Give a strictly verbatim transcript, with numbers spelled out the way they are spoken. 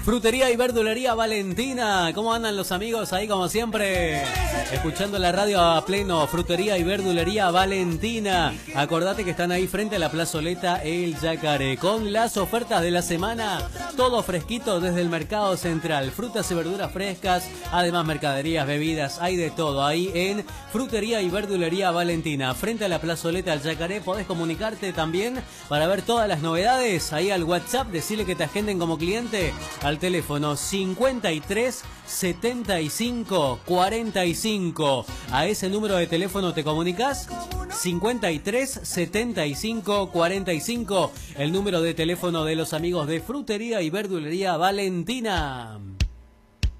Frutería y verdulería Valentina. ¿Cómo andan los amigos ahí como siempre? Escuchando la radio a pleno. Frutería y verdulería Valentina. Acordate que están ahí frente a la plazoleta El Yacaré. Con las ofertas de la semana. Todo fresquito desde el mercado central. Frutas y verduras frescas. Además mercaderías, bebidas. Hay de todo ahí en Frutería y verdulería Valentina. Frente a la plazoleta El Yacaré. Podés comunicarte también para ver todas las novedades. Ahí al WhatsApp. Decirle que te agenden como cliente. Al teléfono cincuenta y tres setenta y cinco cuarenta y cinco. A ese número de teléfono te comunicas. cincuenta y tres setenta y cinco cuarenta y cinco. El número de teléfono de los amigos de Frutería y Verdulería Valentina.